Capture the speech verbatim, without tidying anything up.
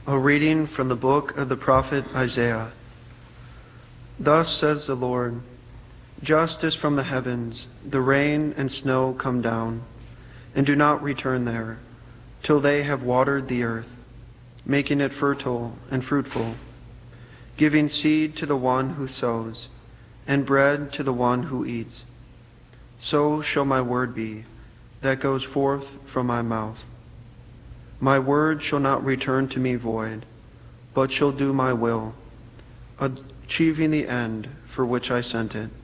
A reading from the book of the prophet Isaiah. Thus says the Lord, justice from the heavens, the rain and snow come down, and do not return there, till they have watered the earth, making it fertile and fruitful, giving seed to the one who sows, and bread to the one who eats. So shall my word be, that goes forth from my mouth. My word shall not return to me void, but shall do my will, achieving the end for which I sent it.